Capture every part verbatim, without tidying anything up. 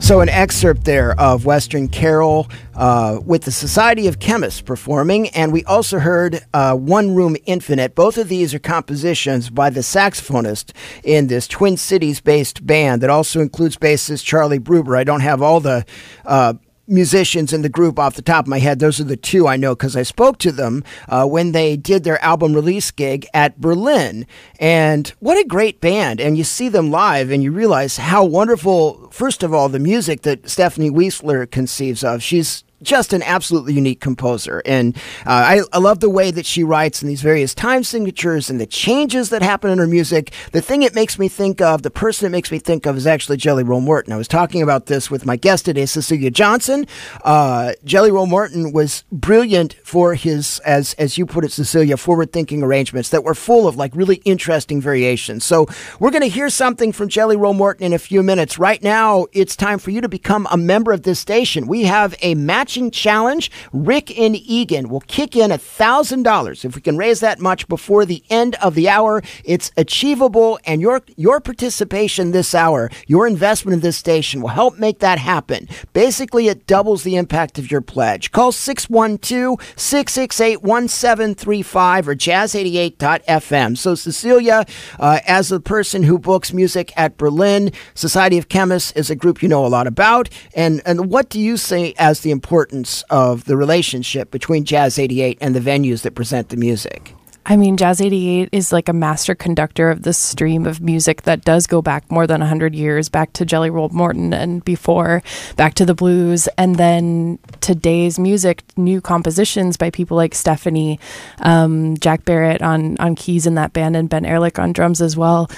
So an excerpt there of Western Carol uh, with the Society of Chemists performing, and we also heard uh, One Room Infinite. Both of these are compositions by the saxophonist in this Twin Cities-based band that also includes bassist Charlie Bruber. I don't have all the uh, musicians in the group off the top of my head. Those are the two I know because I spoke to them uh, when they did their album release gig at Berlin. And what a great band. And you see them live and you realize how wonderful, first of all, the music that Stephanie Wiesler conceives of. She's just an absolutely unique composer. And uh, I, I love the way that she writes in these various time signatures and the changes that happen in her music. The thing it makes me think of, the person it makes me think of is actually Jelly Roll Morton. I was talking about this with my guest today, Cecilia Johnson. Uh, Jelly Roll Morton was brilliant for his, as, as you put it, Cecilia, forward-thinking arrangements that were full of like really interesting variations. So we're going to hear something from Jelly Roll Morton in a few minutes. Right now, it's time for you to become a member of this station. We have a match challenge. Rick and Egan will kick in one thousand dollars. If we can raise that much before the end of the hour, it's achievable, and your your participation this hour, your investment in this station will help make that happen. Basically, it doubles the impact of your pledge. Call six one two, six six eight, one seven three five or jazz eighty-eight dot f m. So, Cecilia, uh, as a person who books music at Berlin, Society of Chemists is a group you know a lot about, and, and what do you say as the importance of the relationship between Jazz eighty-eight and the venues that present the music? I mean, Jazz eighty-eight is like a master conductor of this stream of music that does go back more than one hundred years, back to Jelly Roll Morton and before, back to the blues, and then today's music, new compositions by people like Stephanie, um, Jack Barrett on, on keys in that band, and Ben Ehrlich on drums as well.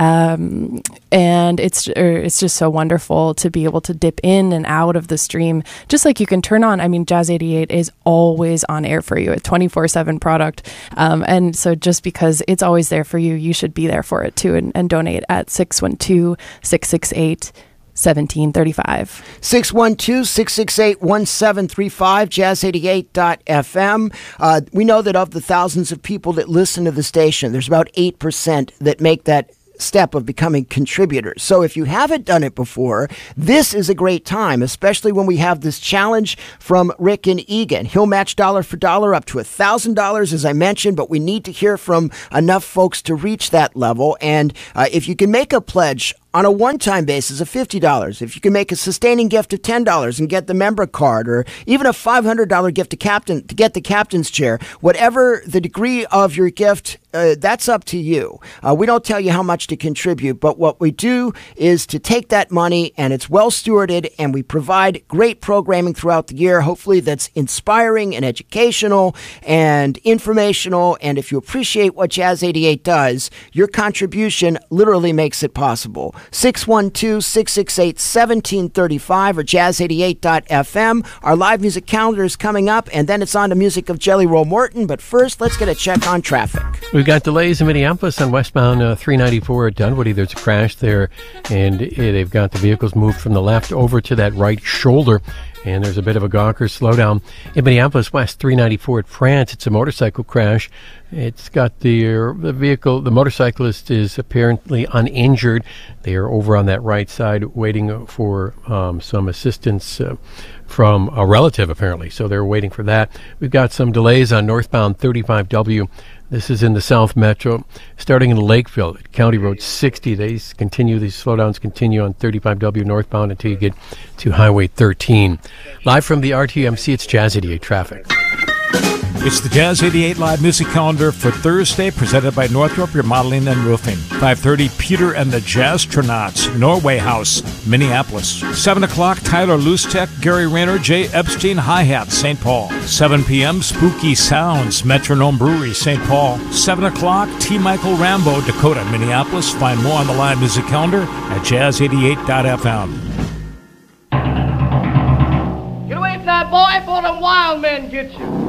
Um, and it's it's just so wonderful to be able to dip in and out of the stream, just like you can turn on. I mean, Jazz eighty-eight is always on air for you, a twenty-four seven product. Um, and so just because it's always there for you, you should be there for it too, and, and donate at six one two, six six eight, one seven three five. six one two, six six eight, one seven three five, jazz eighty-eight dot f m. Uh, we know that of the thousands of people that listen to the station, there's about eight percent that make that step of becoming contributors. So if you haven't done it before, this is a great time, especially when we have this challenge from Rick and Egan. He'll match dollar for dollar up to one thousand dollars, as I mentioned, but we need to hear from enough folks to reach that level. And uh, if you can make a pledge on a one-time basis of fifty dollars, if you can make a sustaining gift of ten dollars and get the member card, or even a five hundred dollars gift to captain to get the captain's chair, whatever the degree of your gift, uh, that's up to you. Uh, we don't tell you how much to contribute, but what we do is to take that money, and it's well stewarded, and we provide great programming throughout the year, hopefully that's inspiring and educational and informational. And if you appreciate what Jazz eighty-eight does, your contribution literally makes it possible. six one two, six six eight, one seven three five or jazz eighty-eight dot f m. Our live music calendar is coming up, and then it's on to music of Jelly Roll Morton. But first, let's get a check on traffic. We've got delays in Minneapolis on westbound uh, three ninety-four at Dunwoody. There's a crash there, and uh, they've got the vehicles moved from the left over to that right shoulder. And there's a bit of a gawker slowdown. In Minneapolis West, three ninety-four at France, it's a motorcycle crash. It's got the, uh, the vehicle, the motorcyclist is apparently uninjured. They are over on that right side waiting for um, some assistance uh, from a relative, apparently. So they're waiting for that. We've got some delays on northbound thirty-five W. This is in the South Metro, starting in Lakeville at County Road sixty. These continue, these slowdowns continue on thirty-five W northbound until you get to Highway thirteen. Live from the R T M C, it's Jazz eighty-eight Traffic. It's the Jazz eighty-eight Live Music Calendar for Thursday, presented by Northrop Remodeling and Roofing. five thirty, Peter and the Jazztronauts, Norway House, Minneapolis. seven o'clock, Tyler Lustek, Gary Rayner, Jay Epstein, Hi-Hat, Saint Paul. seven p.m., Spooky Sounds, Metronome Brewery, Saint Paul. seven o'clock, T. Michael Rambo, Dakota, Minneapolis. Find more on the Live Music Calendar at jazz eighty-eight dot f m. Get away from that boy before the wild men get you.